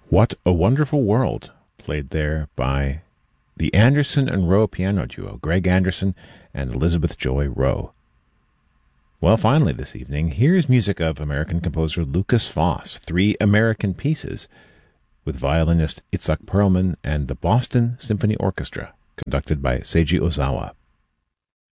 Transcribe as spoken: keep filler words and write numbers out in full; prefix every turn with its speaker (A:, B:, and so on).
A: What a Wonderful World, played there by the Anderson and Rowe piano duo, Greg Anderson and Elizabeth Joy Rowe. Well, finally this evening, here's music of American composer Lukas Foss, Three American Pieces, with violinist Itzhak Perlman and the Boston Symphony Orchestra, conducted by Seiji Ozawa.